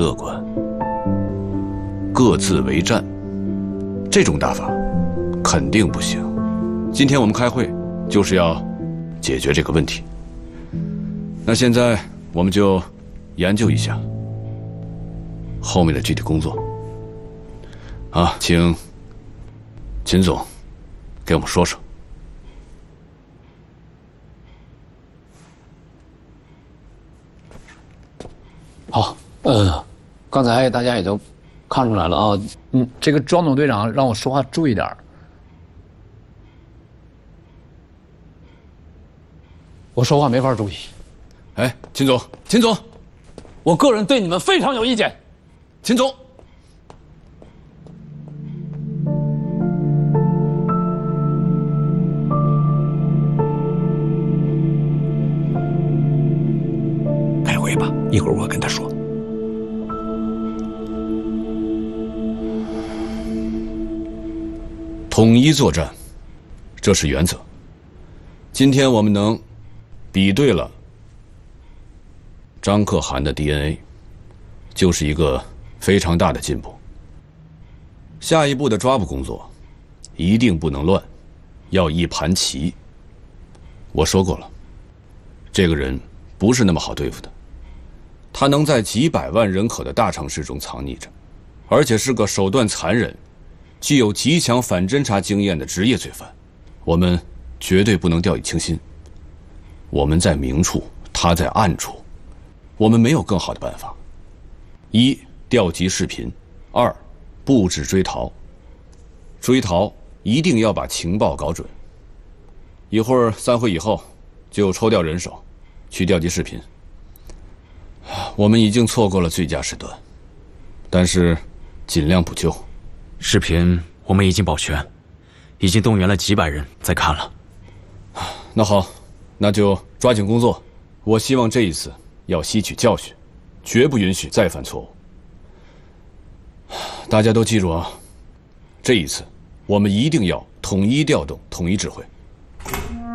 乐观，各自为战，这种打法肯定不行。今天我们开会就是要解决这个问题。那现在我们就研究一下后面的具体工作。啊，请秦总给我们说说。 好，刚才大家也都看出来了啊，这个庄总队长让我说话注意点儿。我说话没法注意。 哎，秦总，秦总， 我个人对你们非常有意见。 秦总。 开会吧，一会儿我跟他说。 统一作战，这是原则。今天我们能比对了张可汗的 DNA， 就是一个非常大的进步。下一步的抓捕工作一定不能乱，要一盘棋。我说过了，这个人不是那么好对付的，他能在几百万人口的大城市中藏匿着，而且是个手段残忍、具有极强反侦查经验的职业罪犯。我们绝对不能掉以轻心。我们在明处，他在暗处，我们没有更好的办法：一、调集视频；二、布置追逃。追逃一定要把情报搞准。一会儿散会以后，就抽调人手去调集视频。我们已经错过了最佳时段，但是尽量补救。 视频我们已经保全，已经动员了几百人在看了。 那好，那就抓紧工作。我希望这一次要吸取教训，绝不允许再犯错误。大家都记住啊，这一次我们一定要统一调动，统一指挥。